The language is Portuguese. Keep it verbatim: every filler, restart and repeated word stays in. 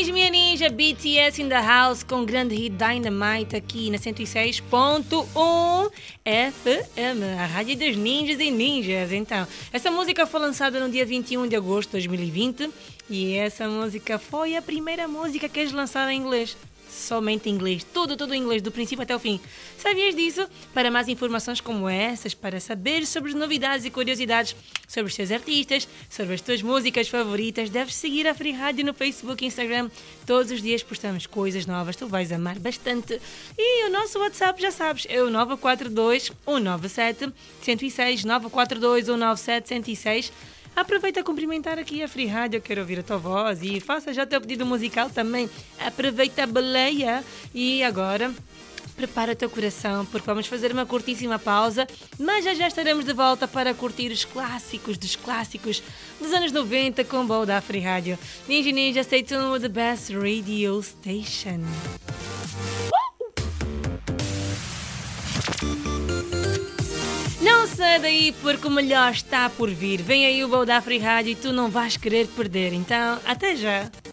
Ninja minha ninja, B T S in the house com grande hit Dynamite aqui na cento e seis ponto um F M, a rádio dos ninjas e ninjas. Então, essa música foi lançada no dia vinte e um de agosto de dois mil e vinte e essa música foi a primeira música que eles lançaram em inglês. Somente em inglês, tudo, tudo em inglês, do princípio até o fim. Sabias disso? Para mais informações como essas, para saber sobre as novidades e curiosidades sobre os teus artistas, sobre as tuas músicas favoritas, deves seguir a Free Rádio no Facebook e Instagram. Todos os dias postamos coisas novas, tu vais amar bastante. E o nosso WhatsApp, já sabes, é o nove quatro dois, um nove sete, um zero seis, nove quatro dois, um nove sete, um zero seis. Aproveita a cumprimentar aqui a Free Rádio, eu quero ouvir a tua voz e faça já o teu pedido musical também. Aproveita a baleia e agora prepara o teu coração porque vamos fazer uma curtíssima pausa, mas já já estaremos de volta para curtir os clássicos dos clássicos dos anos noventa com o Bow da Free Rádio. Ninja Ninja, stay tuned with the best radio station. Não sai daí porque o melhor está por vir. Vem aí o Bow da Free Rádio e tu não vais querer perder. Então, até já!